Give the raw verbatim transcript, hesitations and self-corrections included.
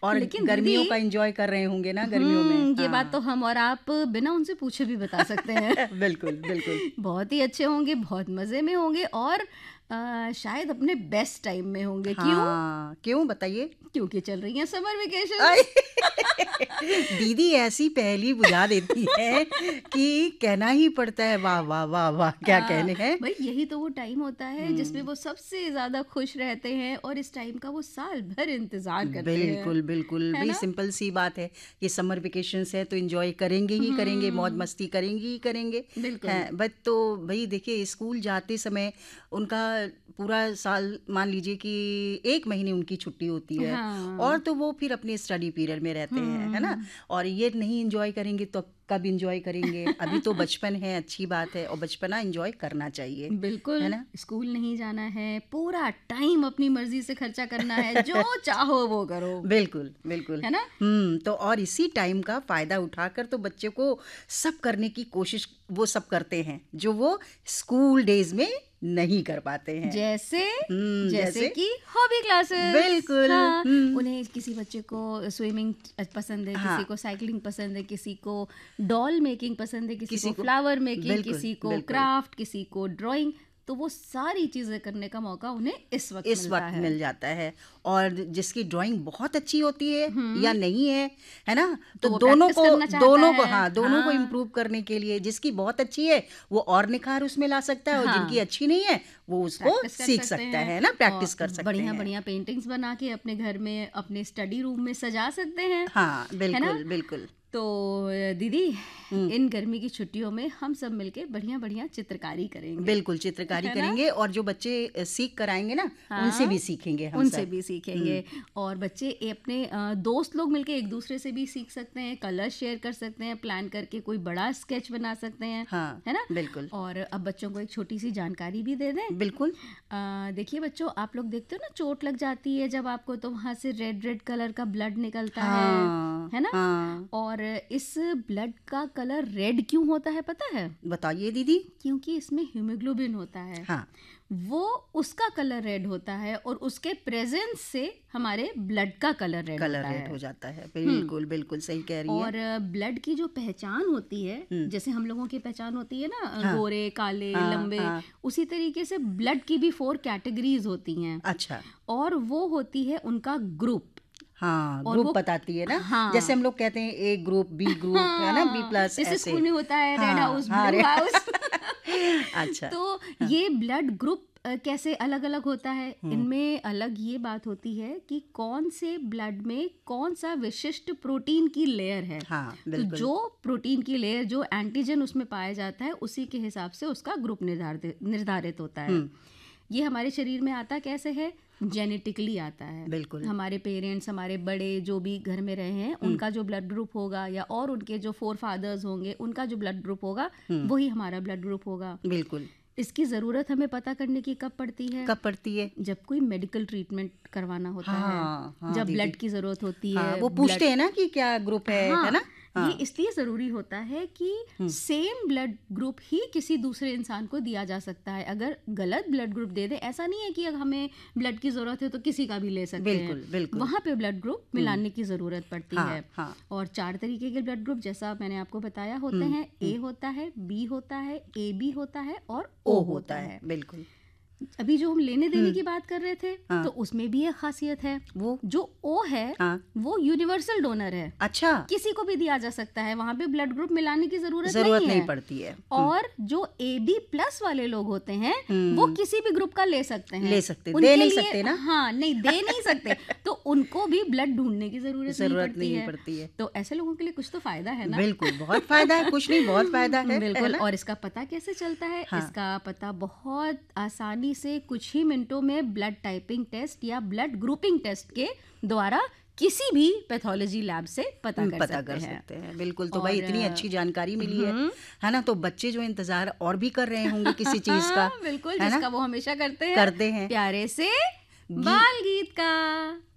और लेकिन गर्मियों दीदी, का एंजॉय कर रहे होंगे ना गर्मियों में। हम्म, ये हाँ। बात तो हम और आप बिना उनसे पूछे भी बता सकते हैं। बिल्कुल बिल्कुल। बहुत ही अच्छे होंगे, बहुत मजे में होंगे और आ, शायद अपने बेस्ट टाइम में होंगे। क्यों? हाँ, क्यों बताइए? क्योंकि चल रही हैं समर आई, वेकेशन। दीदी ऐसी पहेली बुझा देती है कि कहना ही पड़ता है वाह वाह वाह वाह, क्या हाँ, कहने हैं। भाई यही तो वो टाइम होता है जिसमें हम्म, वो सबसे ज्यादा खुश रहते हैं और इस टाइम का वो साल भर इंतजार करते हैं, बिल्कुल बिल्कुल है भाई, ना? सिंपल सी बात है कि समर वेकेशंस है तो एंजॉय करेंगे ही करेंगे, मौज हम्म, मस्ती करेंगे ही करेंगे। बिल्कुल। हैं बट तो भाई देखिए, स्कूल जाते समय उनका पूरा साल मान लीजिए कि एक महीने उनकी छुट्टी होती है, और हाँ। तो वो फिर अपने स्टडी पीरियड में रहते हैं, है ना। हम्म, और ये नहीं एंजॉय करेंगे तो कब एंजॉय करेंगे? अभी तो बचपन है, अच्छी बात है, और बचपना एंजॉय करना चाहिए, है बिल्कुल। ना। स्कूल नहीं जाना है, पूरा टाइम अपनी मर्जी से खर्चा करना है, जो चाहो वो करो, बिल्कुल बिल्कुल। है ना? हम्म तो और इसी टाइम का फायदा उठाकर तो बच्चे को सब करने की कोशिश वो सब करते हैं जो वो स्कूल डेज में नहीं कर पाते हैं। जैसे हम्म जैसे जैसे कि हॉबी क्लासेस। बिल्कुल। हाँ, हम्म उन्हें किसी बच्चे को स्विमिंग पसंद है, हाँ, किसी को साइकिलिंग पसंद है, किसी को डॉल मेकिंग पसंद है, किसी किसी को को फ्लावर मेकिंग, बिल्कुल किसी को बिल्कुल क्राफ्ट, किसी को ड्राइंग। तो वो सारी चीजें करने का मौका उन्हें इस वक्त इस मिलता वक्त है। मिल जाता है। और जिसकी ड्राइंग बहुत अच्छी होती है या हम्म, नहीं है, है ना, तो तो वो दोनों प्रैक्टिस को करना चाहता दोनों को है। हाँ दोनों को हाँ, इम्प्रूव करने के लिए, जिसकी बहुत अच्छी है वो और निखार उसमें ला सकता है, और जिनकी हाँ, अच्छी नहीं है वो उसको प्रैक्टिस कर सीख सकते सकता हैं है ना, और प्रैक्टिस कर सकते बढ़िया हैं। बढ़िया पेंटिंग्स बना के अपने घर में, अपने स्टडी रूम में सजा सकते हैं, हाँ है ना? बिल्कुल बिल्कुल। तो दीदी, हम्म इन गर्मी की छुट्टियों में हम सब मिलके बढ़िया बढ़िया चित्रकारी करेंगे, बिल्कुल चित्रकारी है ना? करेंगे, और जो बच्चे अ, सीख कर आएंगे ना उनसे हाँ, भी सीखेंगे हम उनसे सब। भी सीखेंगे। और बच्चे ए- अपने अ, दोस्त लोग मिलके एक दूसरे से भी सीख सकते हैं, कलर शेयर कर सकते हैं, प्लान करके कोई बड़ा स्केच बना सकते हैं, हाँ है ना? बिल्कुल और अब बच्चों को एक छोटी सी जानकारी भी दे दें। बिल्कुल। अ, देखिए बच्चों, आप लोग देखते हो ना, चोट लग जाती है जब आपको, तो वहां से रेड रेड कलर का ब्लड निकलता है हाँ है ना? हाँ, और इस ब्लड का कलर रेड क्यों होता है पता है? बताइए दीदी। क्योंकि इसमें हीमोग्लोबिन होता है, हाँ वो उसका कलर रेड होता है और उसके प्रेजेंस से हमारे ब्लड का कलर रेड कलर होता रेड है। हो जाता है, हम्म, बिल्कुल बिल्कुल सही कह रही और हैं। ब्लड की जो पहचान होती है, हम्म जैसे हम लोगों की पहचान होती है ना, हाँ गोरे, काले, हाँ लंबे, हाँ। उसी तरीके से ब्लड की भी फोर कैटेगरीज होती हैं, अच्छा, और वो होती है उनका ग्रुप। हाँ और ग्रुप वो, बताती है ना, जैसे हाँ हम लोग कहते हैं ए ग्रुप, बी ग्रुप, है ना, बी हाँ, प्लस, जैसे ऐसे। स्कूल में होता है रेड हाँ हाउस, हाँ ब्लू रे हाउस। अच्छा। तो हाँ, ये ब्लड ग्रुप कैसे अलग अलग होता है, हम्म इनमें अलग ये बात होती है कि कौन से ब्लड में कौन सा विशिष्ट प्रोटीन की लेयर है। हाँ तो बिल्कुल। जो प्रोटीन की लेयर, जो एंटीजन उसमें पाया जाता है, उसी के हिसाब से उसका ग्रुप निर्धारित निर्धारित होता है। हम्म ये हमारे शरीर में आता कैसे है? जेनेटिकली आता है। बिल्कुल। हमारे पेरेंट्स, हमारे बड़े जो भी घर में रहे हैं, हम्म उनका जो ब्लड ग्रुप होगा, या और उनके जो फोर फादर्स होंगे, उनका जो ब्लड ग्रुप होगा, हम्म वही हमारा ब्लड ग्रुप होगा। बिल्कुल। इसकी ज़रूरत हमें पता करने की कब पड़ती है? कब पड़ती है? जब कोई मेडिकल ट्रीटमेंट करवाना होता है, हाँ हाँ जब दीदी। ब्लड की ज़रूरत होती हाँ है, वो ब्लड। पूछते हैं ना कि क्या ग्रुप है है हाँ, ना। ये हाँ इसलिए ज़रूरी होता है कि हम्म सेम ब्लड ग्रुप ही किसी दूसरे इंसान को दिया जा सकता है। अगर गलत ब्लड ग्रुप दे दे, ऐसा नहीं है कि अगर हमें ब्लड की ज़रूरत है तो किसी का भी ले सकते हैं, बिल्कुल बिल्कुल। वहाँ पे ब्लड ग्रुप हम्म मिलाने की ज़रूरत पड़ती हाँ है। हाँ। और चार तरीके के ब्लड ग्रुप, जैसा मैंने आपको बताया, होते हम्म हैं। ए हम्म होता है, बी होता है, ए बी होता है, और ओ ओ होता होता है, है। बिल्कुल। अभी जो हम लेने देने हम्म की बात कर रहे थे, हाँ तो उसमें भी एक खासियत है। वो जो ओ है, हाँ वो यूनिवर्सल डोनर है, अच्छा, किसी को भी दिया जा सकता है, वहां पे ब्लड ग्रुप मिलाने की जरूरत जरूरत नहीं नहीं है। पड़ती है। हम्म और जो ए बी प्लस वाले लोग होते हैं, वो हम्म, किसी भी ग्रुप का ले सकते हैं, ले सकते, दे उनके नहीं लिए सकते ना। हाँ, नहीं दे नहीं सकते, तो उनको भी ब्लड ढूंढने की जरूरत नहीं जरूरत पड़ती नहीं है। पड़ती है। तो ऐसे लोगों के लिए कुछ तो फायदा है ना। बिल्कुल, बहुत फायदा है, कुछ नहीं बहुत फायदा है, है बिल्कुल। ना। और इसका पता कैसे चलता है? हाँ इसका पता बहुत आसानी से कुछ ही मिनटों में ब्लड टाइपिंग टेस्ट या ब्लड ग्रुपिंग टेस्ट के द्वारा किसी भी पैथोलॉजी लैब से पता कर पता सकते कर हैं। सकते हैं, बिल्कुल। तो और भाई इतनी अच्छी जानकारी मिली है हम्म, है ना, तो बच्चे जो इंतजार और भी कर रहे होंगे किसी चीज का, बिल्कुल, है जिसका ना, वो हमेशा करते हैं, करते हैं। प्यारे से गी बाल गीत का।